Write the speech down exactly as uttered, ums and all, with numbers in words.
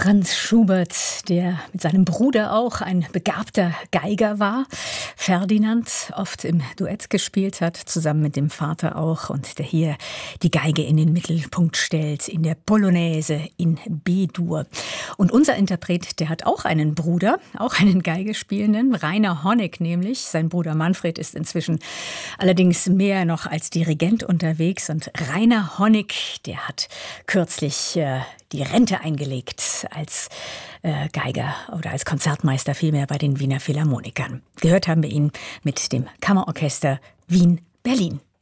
Franz Schubert, der mit seinem Bruder auch ein begabter Geiger war, Ferdinand, oft im Duett gespielt hat, zusammen mit dem Vater auch, und der hier die Geige in den Mittelpunkt stellt, in der Polonaise in B-Dur. Und unser Interpret, der hat auch einen Bruder, auch einen Geigespielenden, Rainer Honeck nämlich. Sein Bruder Manfred ist inzwischen allerdings mehr noch als Dirigent unterwegs, und Rainer Honeck, der hat kürzlich äh, die Rente eingelegt als äh, Geiger oder als Konzertmeister vielmehr bei den Wiener Philharmonikern. Gehört haben wir ihn mit dem Kammerorchester Wien-Berlin.